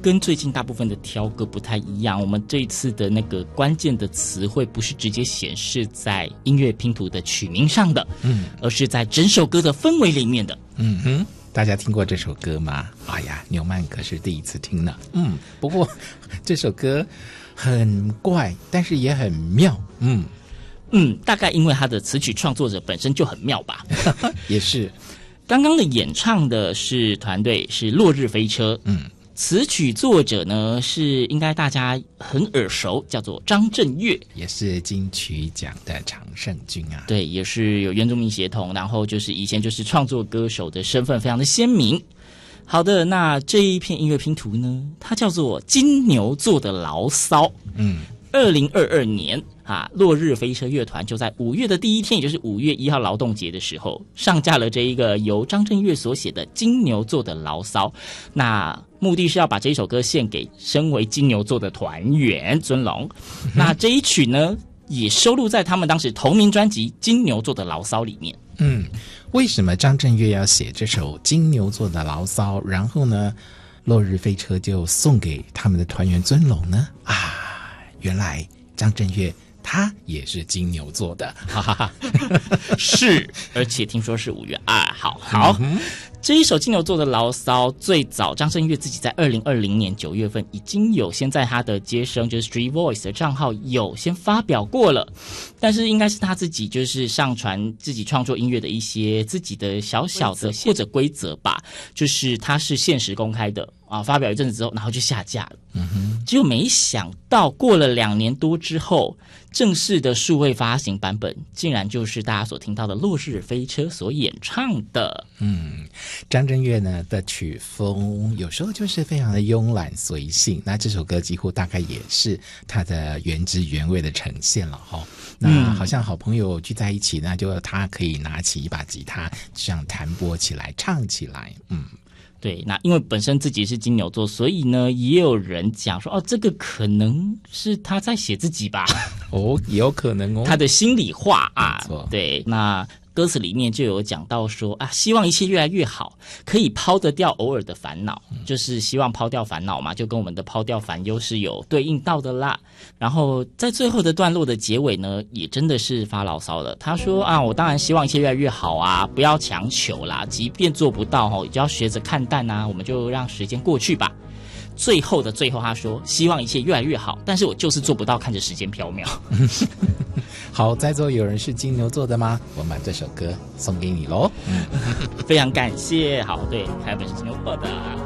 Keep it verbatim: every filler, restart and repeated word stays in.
跟最近大部分的挑歌不太一样，我们这一次的那个关键的词汇不是直接显示在音乐拼图的曲名上的，嗯，而是在整首歌的氛围里面的。 嗯哼，大家听过这首歌吗？哎呀，纽曼可是第一次听呢。嗯，不过这首歌很怪，但是也很妙。嗯嗯，大概因为他的词曲创作者本身就很妙吧。 也是。 刚刚的演唱的是团队是落日飞车，嗯，词曲作者呢是应该大家很耳熟，叫做张震岳， 也是金曲奖的常胜军啊。 对，也是有原住民血统，然后就是以前就是创作歌手的身份非常的鲜明。好的，那这一片音乐拼图呢，它叫做金牛座的牢骚。嗯，二零二二年啊，落日飞车乐团就在五月的第一天，也就是五月一号劳动节的时候，上架了这一个由张震岳所写的《金牛座的牢骚》。那目的是要把这一首歌献给身为金牛座的团员尊龙。嗯、那这一曲呢，也收录在他们当时同名专辑《金牛座的牢骚》里面。 嗯，为什么张震岳要写这首《金牛座的牢骚》，然后呢，落日飞车就送给他们的团员尊龙呢？啊，原来张震岳他也是金牛座的，哈哈哈。 是，而且听说是五月二号。好，嗯、这一首金牛座的牢骚，最早张震岳自己在二零二零年九月份已经有先在他的接生就是 Street Voice 的账号有先发表过了，但是应该是他自己就是上传自己创作音乐的一些自己的小小的或者规则吧，就是他是限时公开的啊，发表一阵子之后，然后就下架了。嗯哼，结果没想到过了两年多之后，正式的数位发行版本竟然就是大家所听到的落日飞车所演唱的。 嗯，张震岳呢的曲风有时候就是非常的慵懒随性，那这首歌几乎大概也是他的原汁原味的呈现了齁。那好像好朋友聚在一起，那就他可以拿起一把吉他这样弹拨起来唱起来。嗯， 对，那因为本身自己是金牛座，所以呢，也有人讲说，哦，这个可能是他在写自己吧？ 哦，也有可能哦， 他的心里话啊。对，那歌词里面就有讲到说啊，希望一切越来越好，可以抛得掉偶尔的烦恼，嗯、就是希望抛掉烦恼嘛，就跟我们的抛掉烦忧是有对应到的啦。然后在最后的段落的结尾呢，也真的是发牢骚了。他说啊，我当然希望一切越来越好啊，不要强求啦，即便做不到哦，也就要学着看淡啊，我们就让时间过去吧。最后的最后，他说希望一切越来越好，但是我就是做不到，看着时间飘渺。 好，在座有人是金牛座的吗？我把这首歌送给你咯。 非常感谢。好，对，还有本是金牛座的。